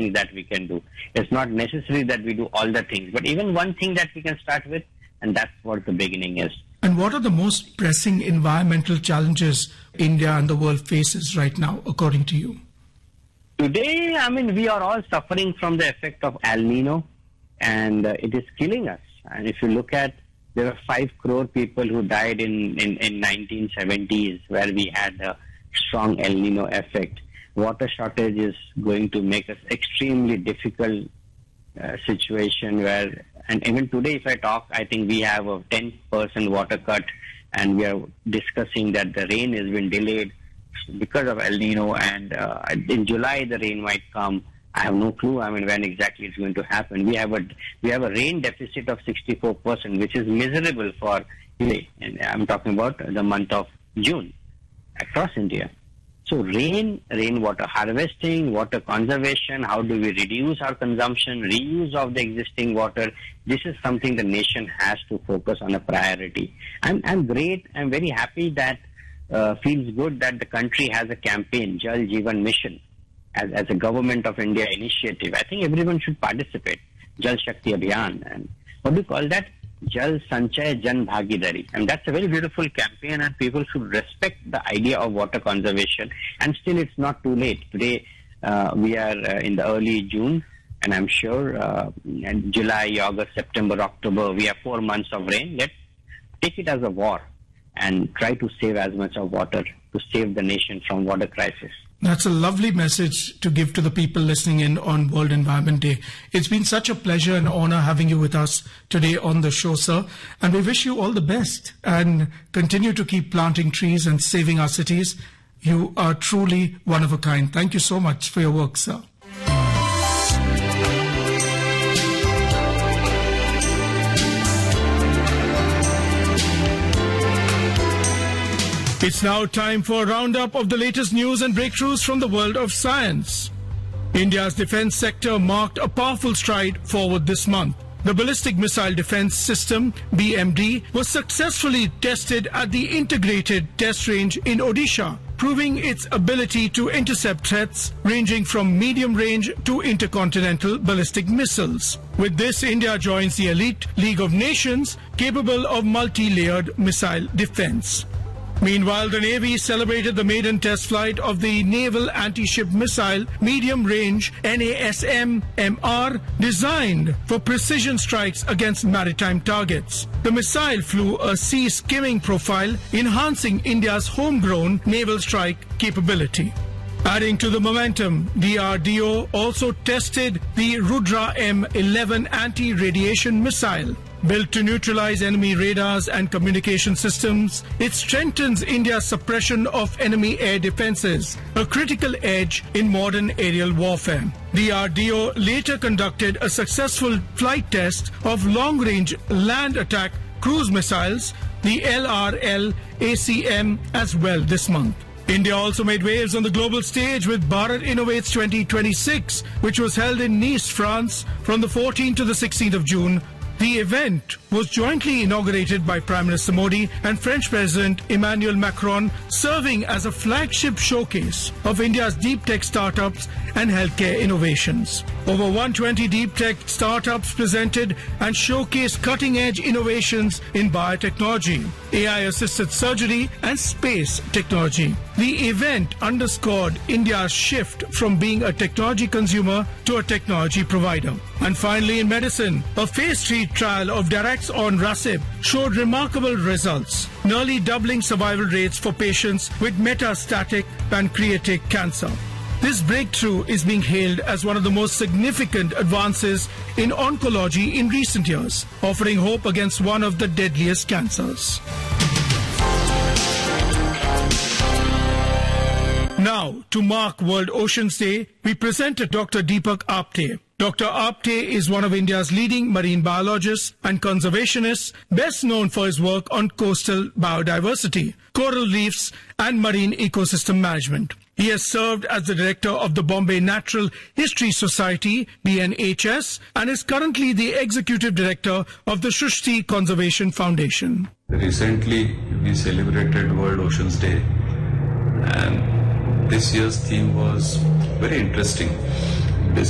things that we can do. It's not necessary that we do all the things, but even one thing that we can start with, and that's what the beginning is. And what are the most pressing environmental challenges India and the world faces right now, according to you? Today, we are all suffering from the effect of El Nino, and it is killing us. And if you look at, there were 5 crore people who died in 1970s, where we had a strong El Nino effect. Water shortage is going to make us extremely difficult situation where, and even today if I talk, I think we have a 10% water cut, and we are discussing that the rain has been delayed because of El Nino, and in July the rain might come. I have no clue when exactly it's going to happen. We have a rain deficit of 64%, which is miserable for India, and I'm talking about the month of June across India. So rainwater harvesting, water conservation, how do we reduce our consumption, reuse of the existing water? This is something the nation has to focus on a priority. I'm very happy that feels good that the country has a campaign, Jal Jeevan Mission, as a Government of India initiative. I think everyone should participate. Jal Shakti Abhiyan, and what do you call that? Jal Sanchay Jan Bhagidari. And that's a very beautiful campaign, and people should respect the idea of water conservation. And still, it's not too late. Today, we are in the early June, and I'm sure in July, August, September, October, we have 4 months of rain. Let's take it as a war and try to save as much of water to save the nation from water crisis. That's a lovely message to give to the people listening in on World Environment Day. It's been such a pleasure and honor having you with us today on the show, sir. And we wish you all the best and continue to keep planting trees and saving our cities. You are truly one of a kind. Thank you so much for your work, sir. It's now time for a roundup of the latest news and breakthroughs from the world of science. India's defense sector marked a powerful stride forward this month. The Ballistic Missile Defense System, BMD, was successfully tested at the Integrated Test Range in Odisha, proving its ability to intercept threats ranging from medium range to intercontinental ballistic missiles. With this, India joins the elite League of Nations capable of multi-layered missile defense. Meanwhile, the Navy celebrated the maiden test flight of the Naval Anti-Ship Missile Medium Range NASM-MR, designed for precision strikes against maritime targets. The missile flew a sea skimming profile, enhancing India's homegrown naval strike capability. Adding to the momentum, DRDO also tested the Rudra M11 anti-radiation missile. Built to neutralize enemy radars and communication systems, it strengthens India's suppression of enemy air defenses, a critical edge in modern aerial warfare. DRDO later conducted a successful flight test of long-range land attack cruise missiles, the LRL-ACM, as well this month. India also made waves on the global stage with Bharat Innovates 2026, which was held in Nice, France, from the 14th to the 16th of June. The event was jointly inaugurated by Prime Minister Modi and French President Emmanuel Macron, serving as a flagship showcase of India's deep tech startups and healthcare innovations. Over 120 deep tech startups presented and showcased cutting-edge innovations in biotechnology, AI-assisted surgery, and space technology. The event underscored India's shift from being a technology consumer to a technology provider. And finally, in medicine, a phase 3 trial of Daraxonrasib showed remarkable results, nearly doubling survival rates for patients with metastatic pancreatic cancer. This breakthrough is being hailed as one of the most significant advances in oncology in recent years, offering hope against one of the deadliest cancers. Now, to mark World Oceans Day, we presented Dr. Deepak Apte. Dr. Apte is one of India's leading marine biologists and conservationists, best known for his work on coastal biodiversity, coral reefs, and marine ecosystem management. He has served as the director of the Bombay Natural History Society, BNHS, and is currently the executive director of the Shrishti Conservation Foundation. Recently, we celebrated World Oceans Day, and this year's theme was very interesting.